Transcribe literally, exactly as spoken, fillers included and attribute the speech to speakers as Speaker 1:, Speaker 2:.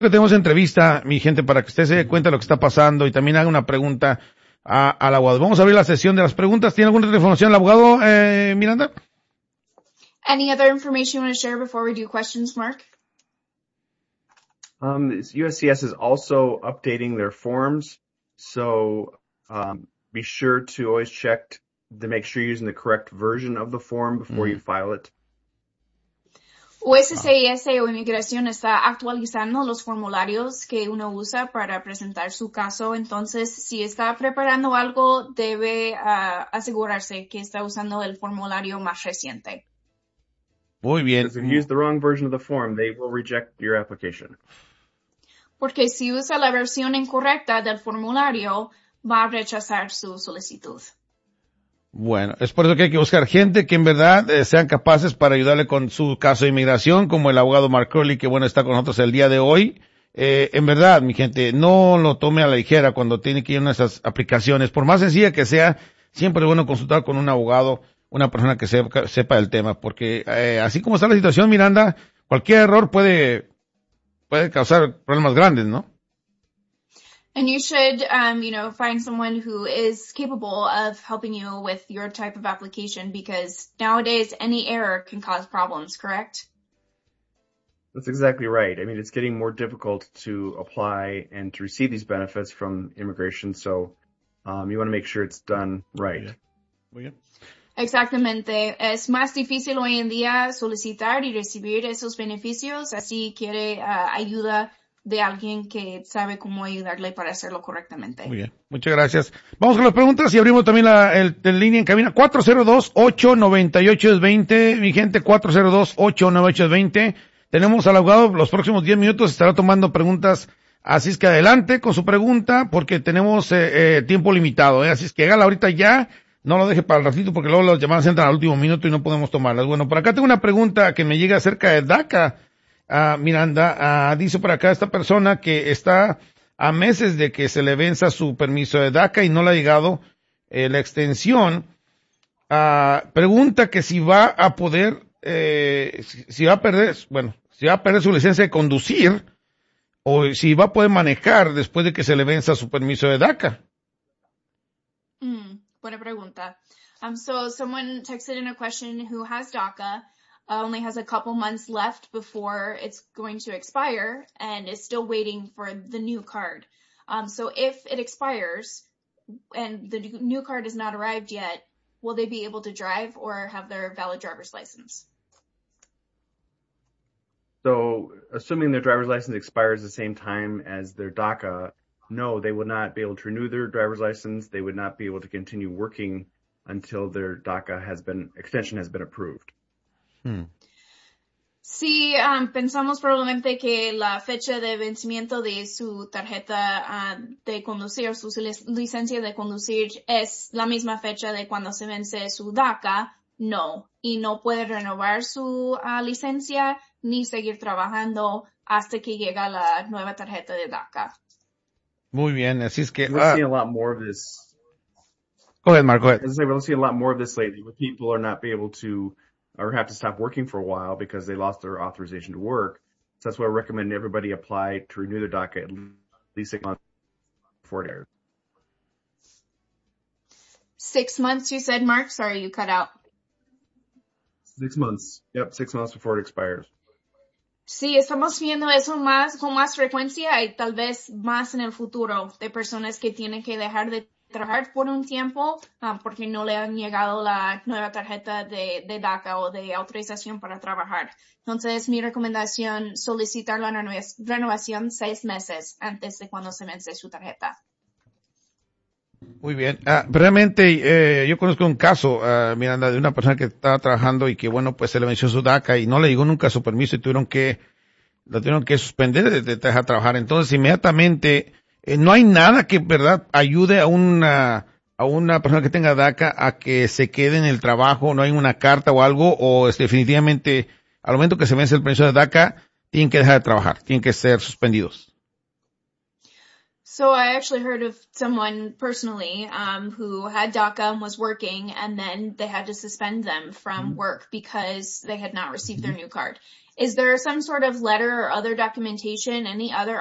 Speaker 1: que tenemos entrevista, mi gente, para que usted se dé cuenta de lo que está pasando y también haga una pregunta a, al abogado. Vamos a abrir la sesión de las preguntas. ¿Tiene alguna otra información el abogado, eh, Miranda?
Speaker 2: Any other information you want to share before we do questions, Mark?
Speaker 3: Um, U S C S is also updating their forms, so um, be sure to always check to make sure you're using the correct version of the form before mm. you file it.
Speaker 2: U S C I S o Inmigración está actualizando los formularios que uno usa para presentar su caso. Entonces, si está preparando algo, debe uh, asegurarse que está usando el formulario más reciente.
Speaker 1: Muy bien.
Speaker 3: Because if you use the wrong version of the form, they will reject your application.
Speaker 2: Porque si usa la versión incorrecta del formulario, va a rechazar su solicitud.
Speaker 1: Bueno, es por eso que hay que buscar gente que en verdad eh, sean capaces para ayudarle con su caso de inmigración, como el abogado Mark Curley, que bueno, está con nosotros el día de hoy. Eh, en verdad, mi gente, no lo tome a la ligera cuando tiene que ir a una de esas aplicaciones. Por más sencilla que sea, siempre es bueno consultar con un abogado, una persona que sepa, sepa del tema, porque eh, así como está la situación, Miranda, cualquier error puede, puede causar problemas grandes, ¿no?
Speaker 2: And you should, um, you know, find someone who is capable of helping you with your type of application, because nowadays any error can cause problems, correct?
Speaker 3: That's exactly right. I mean, it's getting more difficult to apply and to receive these benefits from immigration, so um, you want to make sure it's done right.
Speaker 1: Muy bien.
Speaker 2: Exactamente. Es más difícil hoy en día solicitar y recibir esos beneficios, así quiere uh, ayuda de alguien que sabe cómo ayudarle para hacerlo correctamente.
Speaker 1: Muy bien, muchas gracias. Vamos con las preguntas y abrimos también la el, el línea en cabina cuatro cero dos, ocho nueve ocho, dos cero, mi gente, cuatro cero dos, ocho nueve ocho, dos cero. Tenemos al abogado, los próximos diez minutos estará tomando preguntas, así es que adelante con su pregunta, porque tenemos eh, eh, tiempo limitado, ¿eh? Así es que hágala ahorita ya, no lo deje para el ratito, porque luego las llamadas entran al último minuto y no podemos tomarlas. Bueno, por acá tengo una pregunta que me llega acerca de DACA. Uh, Miranda, uh, dice por acá esta persona que está a meses de que se le venza su permiso de DACA y no le ha llegado eh, la extensión. Uh, pregunta que si va a poder, eh, si, si va a perder, bueno, si va a perder su licencia de conducir o si va a poder manejar después de que se le venza su permiso de DACA.
Speaker 2: Mm, buena pregunta. Um, so someone texted in a question who has DACA. Uh, only has a couple months left before it's going to expire and is still waiting for the new card. Um, so if it expires and the new card has not arrived yet, will they be able to drive or have their valid driver's license?
Speaker 3: So, assuming their driver's license expires at the same time as their DACA, no, they would not be able to renew their driver's license. They would not be able to continue working until their DACA has been, extension has been approved.
Speaker 1: Hmm.
Speaker 2: Sí, um, pensamos probablemente que la fecha de vencimiento de su tarjeta uh, de conducir, su licencia de conducir, es la misma fecha de cuando se vence su DACA. No, y no puede renovar su uh, licencia ni seguir trabajando hasta que llega la nueva tarjeta de DACA.
Speaker 1: Muy bien, así es que...
Speaker 3: We're
Speaker 1: uh,
Speaker 3: seeing a lot more of this.
Speaker 1: Go ahead, Mark, go ahead.
Speaker 3: As I say, we're seeing a lot more of this lately, where people are not be able to or have to stop working for a while because they lost their authorization to work. So that's why I recommend everybody apply to renew their DACA at least six months before it expires.
Speaker 2: Six months, you said, Mark? Sorry, you cut out.
Speaker 3: Six months. Yep, six months before it expires.
Speaker 2: Sí, estamos viendo eso más con más frecuencia y tal vez más en el futuro de personas que tienen que dejar de trabajar por un tiempo um, porque no le han llegado la nueva tarjeta de, de DACA o de autorización para trabajar. Entonces, mi recomendación, solicitar la renovación seis meses antes de cuando se vence su tarjeta.
Speaker 1: Muy bien. Ah, realmente, eh, yo conozco un caso, uh, Miranda, de una persona que estaba trabajando y que, bueno, pues se le venció su DACA y no le llegó nunca su permiso y tuvieron que, lo tuvieron que suspender de, de dejar trabajar. Entonces, inmediatamente, Eh, no hay nada que, verdad, ayude a una, a una persona que tenga DACA a que se quede en el trabajo, no hay una carta o algo, o es definitivamente, al momento que se vence el permiso de DACA, tienen que dejar de trabajar, tienen que ser suspendidos.
Speaker 2: So I actually heard of someone personally um, who had DACA and was working, and then they had to suspend them from work because they had not received their new card. Is there some sort of letter or other documentation, any other